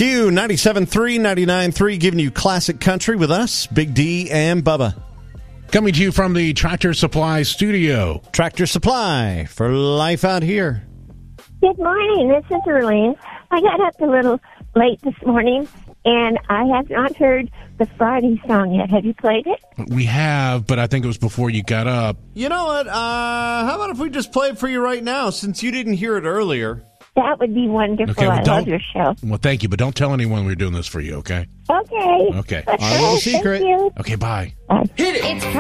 Q 97.3, 99.3, giving you classic country with us, Big D and Bubba. Coming to you from the Tractor Supply studio. Tractor Supply for life out here. Good morning. This is Erlene. I got up a little late this morning, and I have not heard the Friday song yet. Have you played it? We have, but I think it was before you got up. You know what? How about if we just play it for you right now, since you didn't hear it earlier? That would be wonderful. Okay, well, I love your show. Well, thank you, but don't tell anyone we're doing this for you, okay? Okay. Okay. Our little secret. Thank you. Okay, bye. Bye. Hit it! It's